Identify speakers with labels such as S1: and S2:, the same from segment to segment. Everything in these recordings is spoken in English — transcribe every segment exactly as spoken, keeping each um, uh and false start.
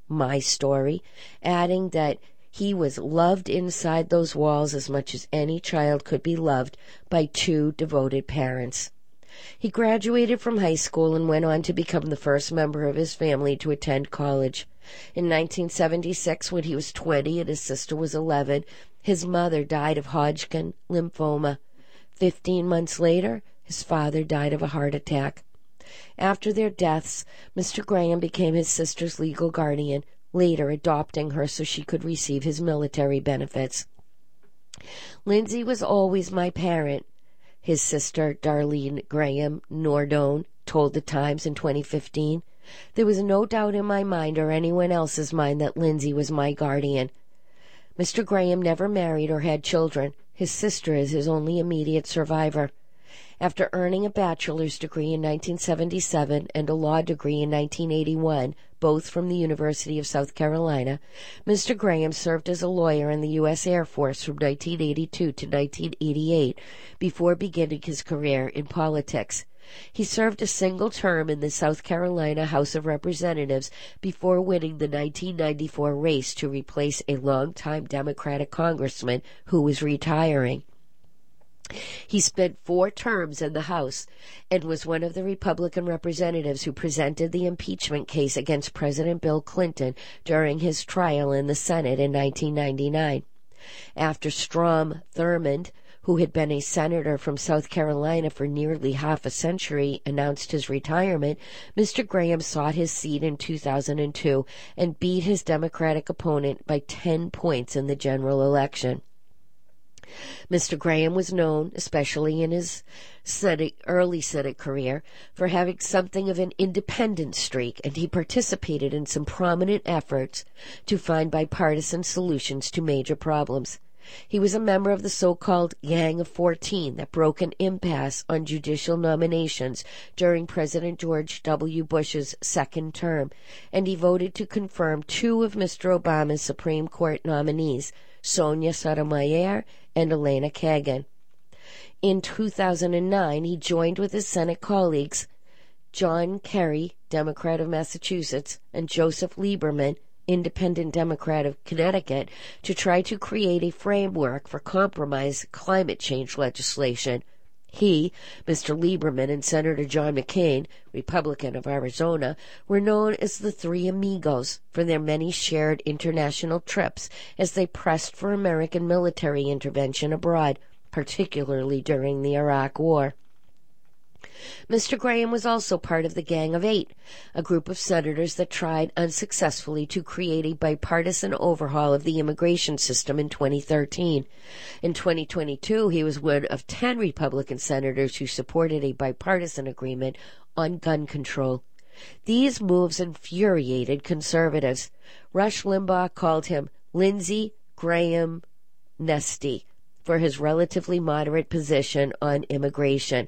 S1: my story, adding that he was loved inside those walls as much as any child could be loved by two devoted parents. He graduated from high school and went on to become the first member of his family to attend college. In nineteen seventy-six, when he was twenty and his sister was eleven, his mother died of Hodgkin lymphoma. Fifteen months later, his father died of a heart attack. After their deaths, Mister Graham became his sister's legal guardian, later adopting her so she could receive his military benefits. Lindsay was always my parent, his sister Darlene Graham Nordone told the Times in twenty fifteen. There was no doubt in my mind or anyone else's mind that Lindsay was my guardian. Mister Graham never married or had children. His sister is his only immediate survivor. After earning a bachelor's degree in nineteen seventy-seven and a law degree in nineteen eighty-one, both from the University of South Carolina, Mister Graham served as a lawyer in the U S Air Force from nineteen eighty-two to nineteen eighty-eight before beginning his career in politics. He served a single term in the South Carolina House of Representatives before winning the nineteen ninety-four race to replace a longtime Democratic congressman who was retiring. He spent four terms in the House and was one of the Republican representatives who presented the impeachment case against President Bill Clinton during his trial in the Senate in nineteen ninety-nine. After Strom Thurmond, who had been a senator from South Carolina for nearly half a century, announced his retirement, Mister Graham sought his seat in two thousand two and beat his Democratic opponent by ten points in the general election. Mister Graham was known, especially in his Senate, early Senate career, for having something of an independent streak, and he participated in some prominent efforts to find bipartisan solutions to major problems. He was a member of the so-called Gang of Fourteen that broke an impasse on judicial nominations during President George W. Bush's second term, and he voted to confirm two of Mister Obama's Supreme Court nominees, Sonia Sotomayor and Elena Kagan. In two thousand nine, he joined with his Senate colleagues, John Kerry, Democrat of Massachusetts, and Joseph Lieberman, Independent Democrat of Connecticut, to try to create a framework for compromise climate change legislation. He, Mister Lieberman, and Senator John McCain, Republican of Arizona, were known as the Three Amigos for their many shared international trips as they pressed for American military intervention abroad, particularly during the Iraq War. Mister Graham was also part of the Gang of Eight, a group of senators that tried unsuccessfully to create a bipartisan overhaul of the immigration system in twenty thirteen. In twenty twenty-two, he was one of ten Republican senators who supported a bipartisan agreement on gun control. These moves infuriated conservatives. Rush Limbaugh called him Lindsey Graham Nesty for his relatively moderate position on immigration.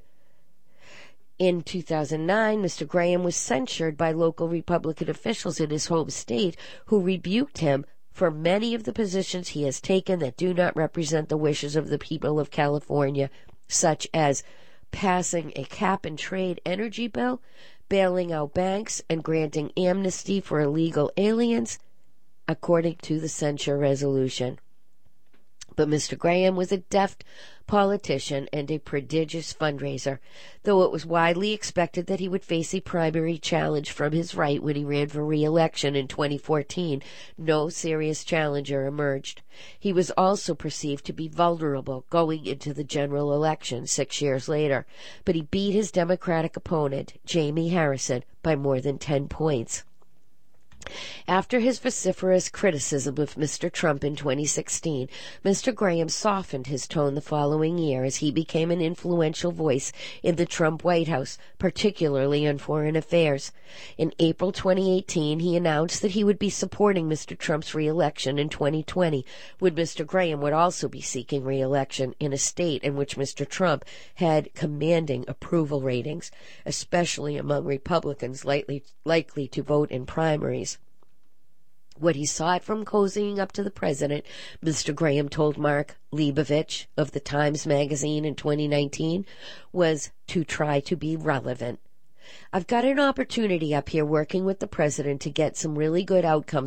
S1: In two thousand nine, Mister Graham was censured by local Republican officials in his home state who rebuked him for many of the positions he has taken that do not represent the wishes of the people of California, such as passing a cap-and-trade energy bill, bailing out banks, and granting amnesty for illegal aliens, according to the censure resolution. But Mister Graham was a deft politician and a prodigious fundraiser, though it was widely expected that he would face a primary challenge from his right when he ran for re-election in twenty fourteen. No serious challenger emerged. He was also perceived to be vulnerable going into the general election six years later, but he beat his Democratic opponent, Jamie Harrison, by more than ten points. After his vociferous criticism of Mister Trump in twenty sixteen, Mister Graham softened his tone the following year as he became an influential voice in the Trump White House, particularly on foreign affairs. In April twenty eighteen, he announced that he would be supporting Mister Trump's re-election in twenty twenty, when Mister Graham would also be seeking re-election in a state in which Mister Trump had commanding approval ratings, especially among Republicans likely, likely to vote in primaries. What he sought from cozying up to the president, Mister Graham told Mark Leibovich of the Times Magazine in twenty nineteen, was to try to be relevant. I've got an opportunity up here working with the president to get some really good outcomes